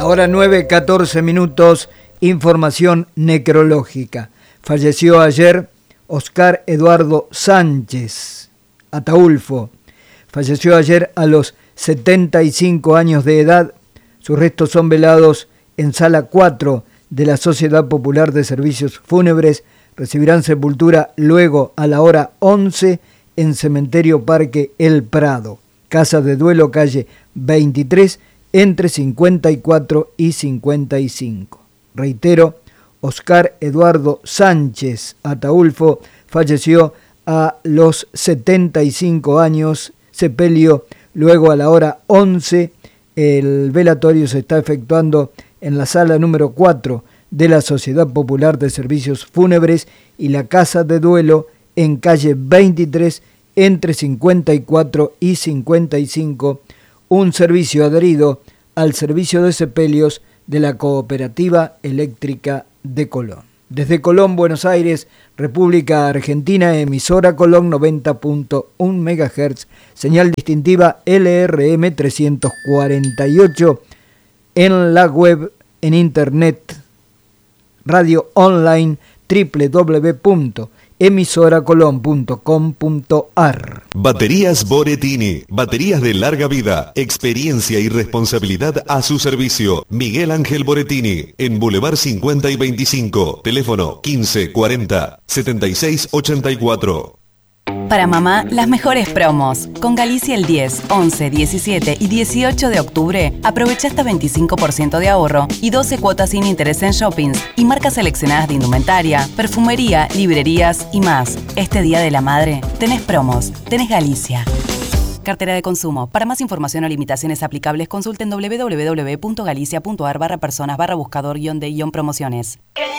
La hora 9:14, información necrológica. Falleció ayer Oscar Eduardo Sánchez, Ataulfo. Falleció ayer a los 75 años de edad. Sus restos son velados en Sala 4 de la Sociedad Popular de Servicios Fúnebres. Recibirán sepultura luego a la hora 11 en Cementerio Parque El Prado. Casa de duelo, calle 23, entre 54 y 55. Reitero, Oscar Eduardo Sánchez Ataulfo falleció a los 75 años. Sepelio luego a la hora 11. El velatorio se está efectuando en la sala número 4 de la Sociedad Popular de Servicios Fúnebres y la casa de duelo en calle 23 entre 54 y 55, un servicio adherido al servicio de sepelios de la Cooperativa Eléctrica de Colón. Desde Colón, Buenos Aires, República Argentina, emisora Colón 90.1 MHz, señal distintiva LRM 348, en la web, en internet, radio online, www.emisoracolón.com.ar. Baterías Boretini, baterías de larga vida, experiencia y responsabilidad a su servicio. Miguel Ángel Boretini, en Boulevard 50 y 25, teléfono 1540 7684. Para mamá, las mejores promos. Con Galicia el 10, 11, 17 y 18 de octubre, aprovecha hasta 25% de ahorro y 12 cuotas sin interés en shoppings y marcas seleccionadas de indumentaria, perfumería, librerías y más. Este Día de la Madre, tenés promos, tenés Galicia. Cartera de consumo. Para más información o limitaciones aplicables, consulten www.galicia.ar/personas/buscador-de-promociones.